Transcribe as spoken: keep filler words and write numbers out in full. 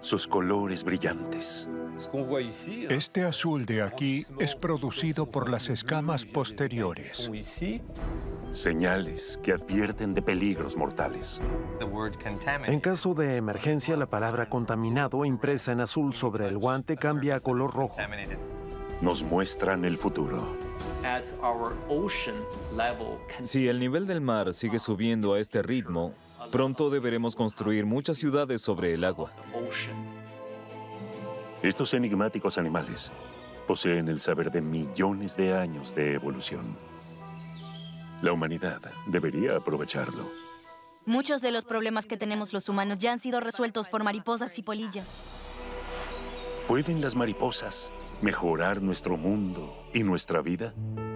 sus colores brillantes. Este azul de aquí es producido por las escamas posteriores. Señales que advierten de peligros mortales. En caso de emergencia, la palabra contaminado impresa en azul sobre el guante cambia a color rojo. Nos muestran el futuro. Si el nivel del mar sigue subiendo a este ritmo, pronto deberemos construir muchas ciudades sobre el agua. Estos enigmáticos animales poseen el saber de millones de años de evolución. La humanidad debería aprovecharlo. Muchos de los problemas que tenemos los humanos ya han sido resueltos por mariposas y polillas. ¿Pueden las mariposas mejorar nuestro mundo y nuestra vida?